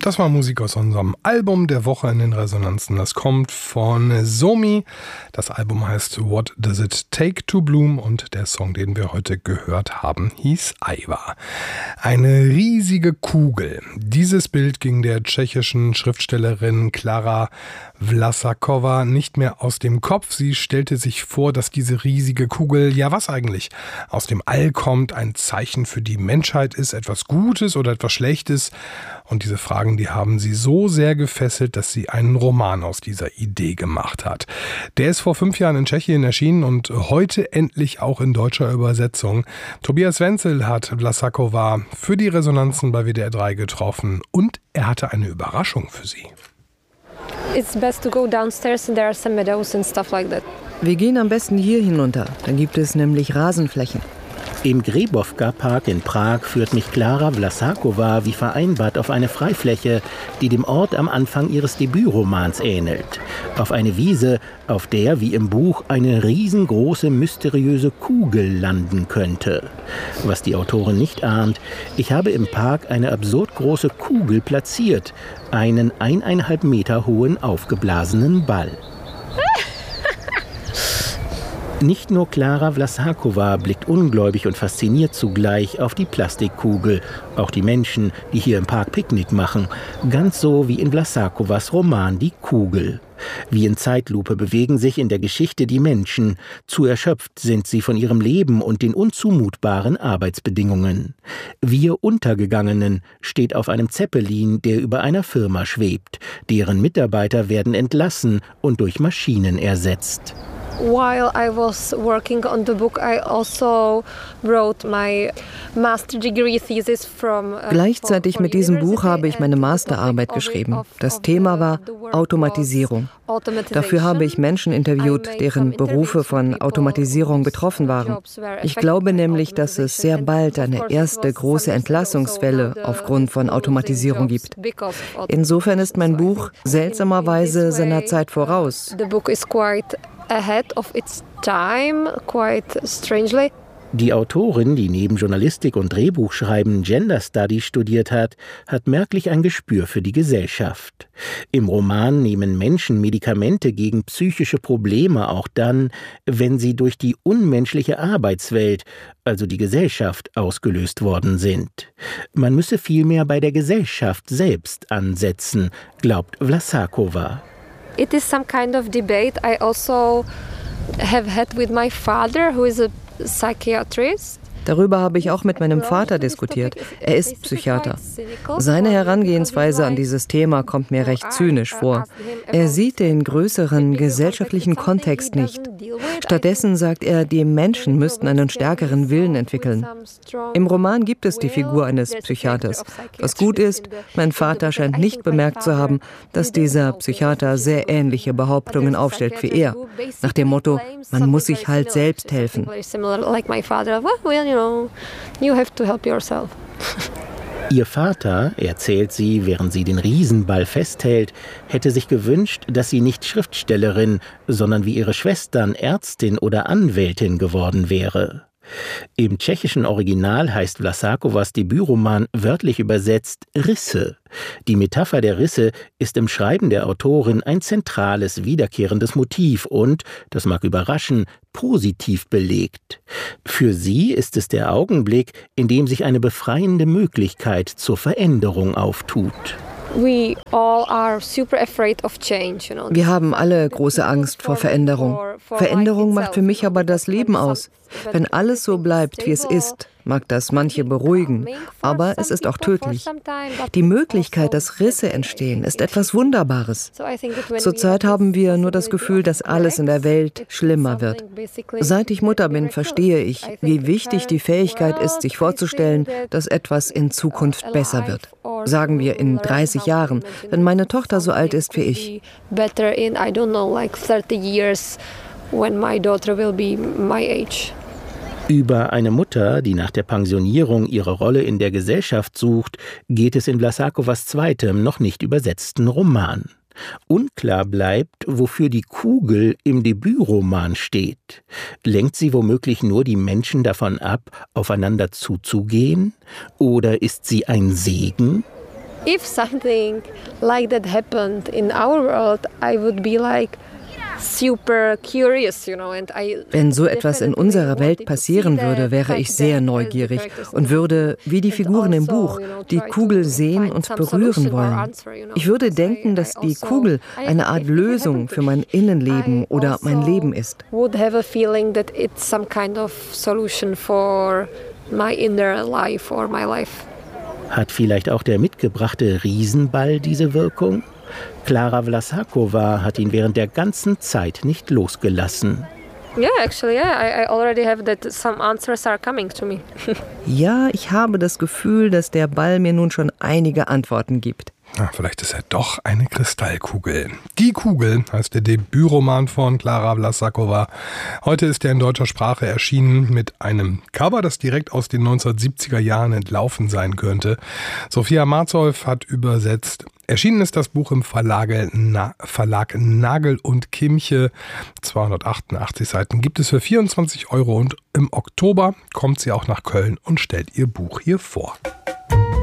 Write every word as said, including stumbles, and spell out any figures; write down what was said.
Das war Musik aus unserem Album der Woche in den Resonanzen. Das kommt von Somi. Das Album heißt What Does It Take to Bloom und der Song, den wir heute gehört haben, hieß Aiwa. Eine riesige Kugel. Dieses Bild ging der tschechischen Schriftstellerin Klara Vlasakova nicht mehr aus dem Kopf. Sie stellte sich vor, dass diese riesige Kugel, ja was eigentlich, aus dem All kommt, ein Zeichen für die Menschheit ist, etwas Gutes oder etwas Schlechtes. Und diese Fragen, die haben sie so sehr gefesselt, dass sie einen Roman aus dieser Idee gemacht hat. Der ist vor fünf Jahren in Tschechien erschienen und heute endlich auch in deutscher Übersetzung. Tobias Wenzel hat Vlasakova für die Resonanzen bei W D R drei getroffen und er hatte eine Überraschung für sie. It's best to go downstairs and there are some meadows and stuff like that. Wir gehen am besten hier hinunter, dann gibt es nämlich Rasenflächen. Im Grebovka-Park in Prag führt mich Klara Vlasakova wie vereinbart auf eine Freifläche, die dem Ort am Anfang ihres Debütromans ähnelt. Auf eine Wiese, auf der, wie im Buch, eine riesengroße, mysteriöse Kugel landen könnte. Was die Autorin nicht ahnt, ich habe im Park eine absurd große Kugel platziert, einen eineinhalb Meter hohen, aufgeblasenen Ball. Nicht nur Klara Vlasakova blickt ungläubig und fasziniert zugleich auf die Plastikkugel, auch die Menschen, die hier im Park Picknick machen, ganz so wie in Vlasakovas Roman Die Kugel. Wie in Zeitlupe bewegen sich in der Geschichte die Menschen, zu erschöpft sind sie von ihrem Leben und den unzumutbaren Arbeitsbedingungen. Wir Untergegangenen steht auf einem Zeppelin, der über einer Firma schwebt. Deren Mitarbeiter werden entlassen und durch Maschinen ersetzt. While I was working on the book, I also wrote my master degree thesis from. Uh, Gleichzeitig mit diesem Buch habe ich meine Masterarbeit geschrieben. Das Thema war Automatisierung. Dafür habe ich Menschen interviewt, deren Berufe von Automatisierung betroffen waren. Ich glaube nämlich, dass es sehr bald eine erste große Entlassungswelle aufgrund von Automatisierung gibt. Insofern ist mein Buch seltsamerweise seiner Zeit voraus. The book is quite ahead of its time, quite strangely. Die Autorin, die neben Journalistik und Drehbuchschreiben Gender Study studiert hat, hat merklich ein Gespür für die Gesellschaft. Im Roman nehmen Menschen Medikamente gegen psychische Probleme auch dann, wenn sie durch die unmenschliche Arbeitswelt, also die Gesellschaft, ausgelöst worden sind. Man müsse vielmehr bei der Gesellschaft selbst ansetzen, glaubt Vlasakova. It is some kind of debate I also have had with my father, who is a psychiatrist. Darüber habe ich auch mit meinem Vater diskutiert. Er ist Psychiater. Seine Herangehensweise an dieses Thema kommt mir recht zynisch vor. Er sieht den größeren gesellschaftlichen Kontext nicht. Stattdessen sagt er, die Menschen müssten einen stärkeren Willen entwickeln. Im Roman gibt es die Figur eines Psychiaters. Was gut ist, mein Vater scheint nicht bemerkt zu haben, dass dieser Psychiater sehr ähnliche Behauptungen aufstellt wie er. Nach dem Motto, man muss sich halt selbst helfen. You have to help yourself. Ihr Vater, erzählt sie, während sie den Riesenball festhält, hätte sich gewünscht, dass sie nicht Schriftstellerin, sondern wie ihre Schwestern Ärztin oder Anwältin geworden wäre. Im tschechischen Original heißt Vlasakovas Debütroman wörtlich übersetzt Risse. Die Metapher der Risse ist im Schreiben der Autorin ein zentrales, wiederkehrendes Motiv und, das mag überraschen, positiv belegt. Für sie ist es der Augenblick, in dem sich eine befreiende Möglichkeit zur Veränderung auftut. We all are super afraid of change, you know. Wir haben alle große Angst vor Veränderung. Veränderung macht für mich aber das Leben aus. Wenn alles so bleibt, wie es ist, mag das manche beruhigen, aber es ist auch tödlich. Die Möglichkeit, dass Risse entstehen, ist etwas Wunderbares. Zurzeit haben wir nur das Gefühl, dass alles in der Welt schlimmer wird. Seit ich Mutter bin, verstehe ich, wie wichtig die Fähigkeit ist, sich vorzustellen, dass etwas in Zukunft besser wird. Sagen wir in dreißig Jahren, wenn meine Tochter so alt ist wie ich. Better in, I don't know, like thirty years when my daughter will be my age. Über eine Mutter, die nach der Pensionierung ihre Rolle in der Gesellschaft sucht, geht es in Vlasakovas zweitem, noch nicht übersetzten Roman. Unklar bleibt, wofür die Kugel im Debütroman steht. Lenkt sie womöglich nur die Menschen davon ab, aufeinander zuzugehen? Oder ist sie ein Segen? if something like that happened in our world, I would be like super curious, you know, and I Wenn so etwas in unserer Welt passieren würde, wäre ich sehr neugierig und würde, wie die Figuren im Buch, die Kugel sehen und berühren wollen. Ich würde denken, dass die Kugel eine Art Lösung für mein Innenleben oder mein Leben ist. Would have a feeling that it's some kind of solution for my inner life or my life. Hat vielleicht auch der mitgebrachte Riesenball diese Wirkung? Klara Vlasakova hat ihn während der ganzen Zeit nicht losgelassen. Yeah, actually, yeah, I, I already have that some answers are coming to me. Ja, ich habe das Gefühl, dass der Ball mir nun schon einige Antworten gibt. Na, vielleicht ist er doch eine Kristallkugel. Die Kugel heißt der Debütroman von Klara Vlasakova. Heute ist er in deutscher Sprache erschienen mit einem Cover, das direkt aus den neunzehnhundertsiebziger Jahren entlaufen sein könnte. Sophia Marzow hat übersetzt. Erschienen ist das Buch im Verlage, Na, Verlag Nagel und Kimche. zweihundertachtundachtzig Seiten gibt es für vierundzwanzig Euro und im Oktober kommt sie auch nach Köln und stellt ihr Buch hier vor.